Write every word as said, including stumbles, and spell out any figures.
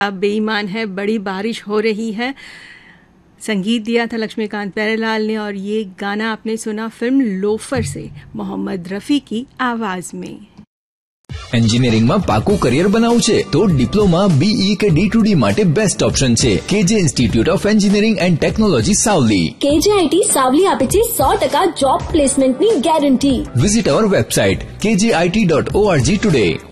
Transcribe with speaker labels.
Speaker 1: बेईमान है, बड़ी बारिश हो रही है। संगीत दिया था लक्ष्मीकांत प्यारेलाल ने और ये गाना आपने सुना फिल्म लोफर से मोहम्मद रफी की आवाज में।
Speaker 2: એન્જિનિયરિંગ માં પાકું કરિયર બનાવવું છે તો ડિપ્લોમા બીઈ કે ડી ટુ ડી માટે બેસ્ટ ઓપ્શન છે કેજે institute of engineering and technology Savli.
Speaker 3: કેજેઆઈટી Savli આપે છે સો ટકા જોબ પ્લેસમેન્ટની ગેરંટી।
Speaker 2: વિઝિટ અવર વેબસાઇટ કે જે I T dot O R G today.